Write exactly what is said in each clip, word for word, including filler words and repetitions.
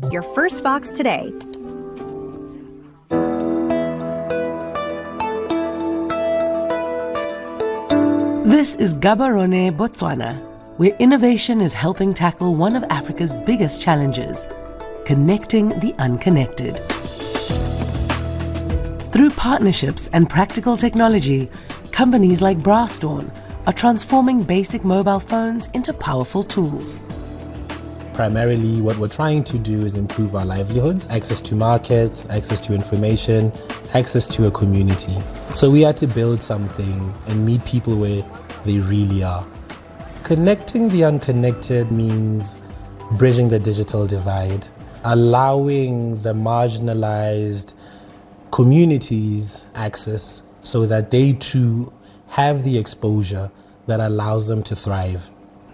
your first box today. This is Gaborone, Botswana, where innovation is helping tackle one of Africa's biggest challenges, connecting the unconnected. Through partnerships and practical technology, companies like Brastorn are transforming basic mobile phones into powerful tools. Primarily, what we're trying to do is improve our livelihoods, access to markets, access to information, access to a community. So we had to build something and meet people where they really are. Connecting the unconnected means bridging the digital divide, allowing the marginalized communities access so that they too have the exposure that allows them to thrive.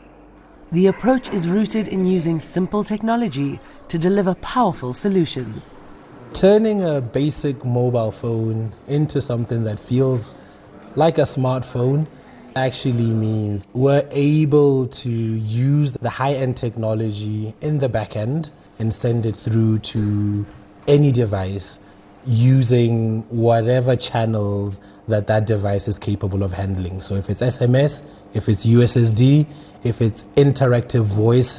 The approach is rooted in using simple technology to deliver powerful solutions. Turning a basic mobile phone into something that feels like a smartphone actually means we're able to use the high-end technology in the back end and send it through to any device using whatever channels that that device is capable of handling. So if it's S M S, if it's U S S D, if it's interactive voice,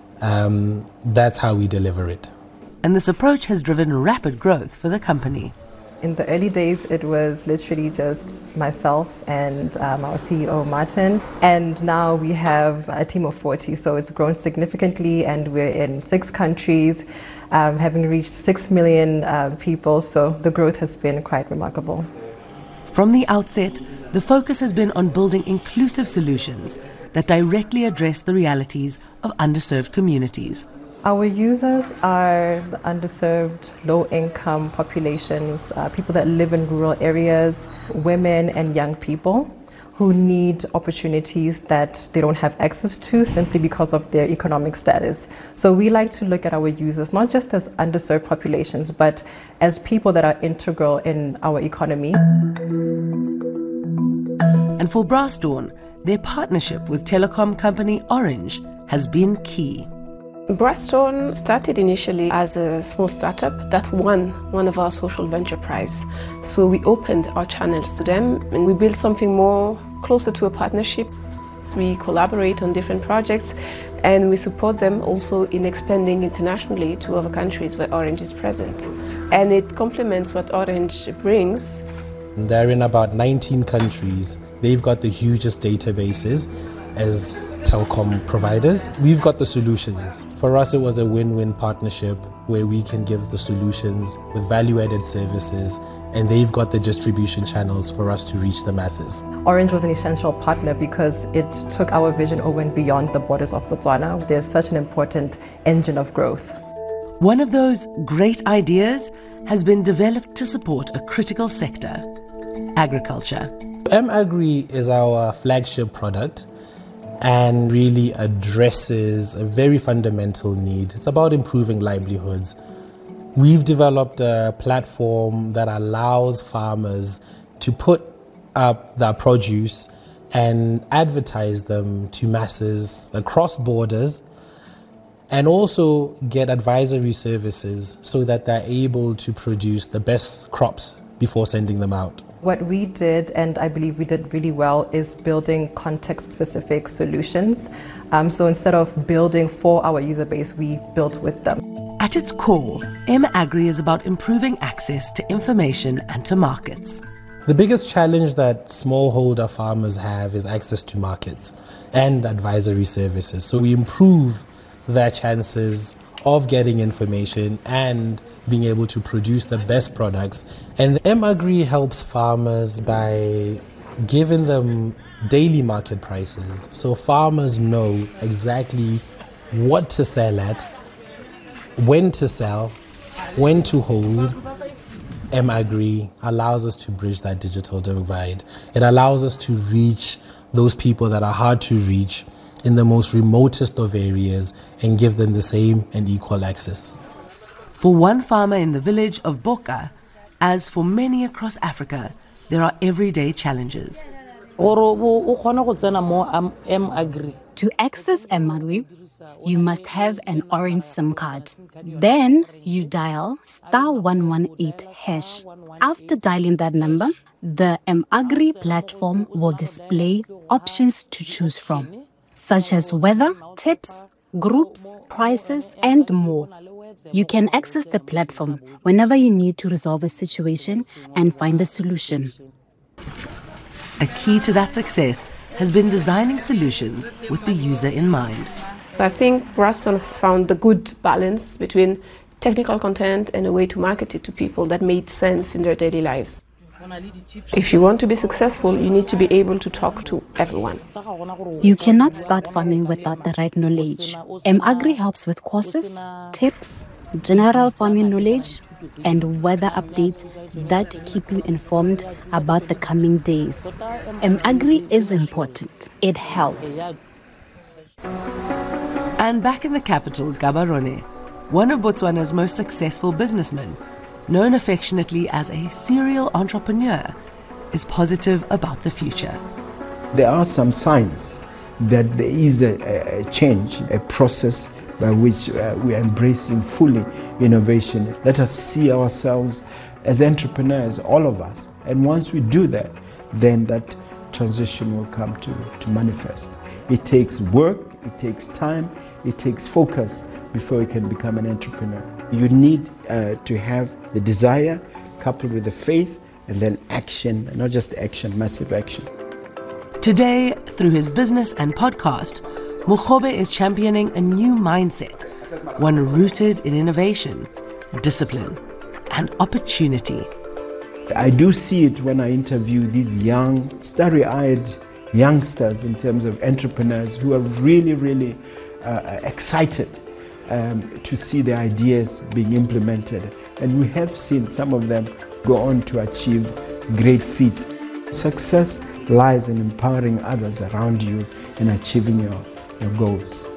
um, that's how we deliver it. And this approach has driven rapid growth for the company. In the early days, it was literally just myself and um, our C E O, Martin. And now we have a team of forty, so it's grown significantly, and we're in six countries, um, having reached six million uh, people, so the growth has been quite remarkable. From the outset, the focus has been on building inclusive solutions that directly address the realities of underserved communities. Our users are the underserved, low-income populations, uh, people that live in rural areas, women and young people who need opportunities that they don't have access to simply because of their economic status. So we like to look at our users not just as underserved populations, but as people that are integral in our economy. And for Brastorn, their partnership with telecom company Orange has been key. Brastorn started initially as a small startup that won one of our social venture prize. So we opened our channels to them and we built something more closer to a partnership. We collaborate on different projects and we support them also in expanding internationally to other countries where Orange is present. And it complements what Orange brings. They're in about nineteen countries. They've got the hugest databases as telecom providers. We've got the solutions. For us, it was a win-win partnership where we can give the solutions with value-added services, and they've got the distribution channels for us to reach the masses. Orange was an essential partner because it took our vision over and beyond the borders of Botswana. They're such an important engine of growth. One of those great ideas has been developed to support a critical sector, agriculture. M-Agri is our flagship product and really addresses a very fundamental need. It's about improving livelihoods. We've developed a platform that allows farmers to put up their produce and advertise them to masses across borders, and also get advisory services so that they're able to produce the best crops before sending them out. What we did, and I believe we did really well, is building context-specific solutions. Um, so instead of building for our user base, we built with them. At its core, M-Agri is about improving access to information and to markets. The biggest challenge that smallholder farmers have is access to markets and advisory services. So we improve their chances of getting information and being able to produce the best products. And M-Agri helps farmers by giving them daily market prices. So farmers know exactly what to sell at, when to sell, when to hold. M-Agri allows us to bridge that digital divide. It allows us to reach those people that are hard to reach in the most remotest of areas and give them the same and equal access. For one farmer in the village of Boka, as for many across Africa, there are everyday challenges. To To access Emagri, you must have an orange SIM card. Then you dial star one one eight hash. After dialing that number, the Emagri platform will display options to choose from, such as weather, tips, groups, prices, and more. You can access the platform whenever you need to resolve a situation and find a solution. A key to that success has been designing solutions with the user in mind. I think Braston found the good balance between technical content and a way to market it to people that made sense in their daily lives. If you want to be successful, you need to be able to talk to everyone. You cannot start farming without the right knowledge. Emagri helps with courses, tips, general farming knowledge, and weather updates that keep you informed about the coming days. Emagri is important. It helps. And back in the capital, Gaborone, one of Botswana's most successful businessmen, known affectionately as a serial entrepreneur, is positive about the future. There are some signs that there is a, a change, a process by which uh, we are embracing fully innovation. Let us see ourselves as entrepreneurs, all of us. And once we do that, then that transition will come to, to manifest. It takes work, it takes time, it takes focus before you can become an entrepreneur. You need uh, to have the desire coupled with the faith and then action, not just action, massive action. Today, through his business and podcast, Mokgobe is championing a new mindset, one rooted in innovation, discipline, and opportunity. I do see it when I interview these young, starry-eyed youngsters in terms of entrepreneurs who are really, really uh, excited um, to see their ideas being implemented. And we have seen some of them go on to achieve great feats. Success lies in empowering others around you and achieving your, your goals.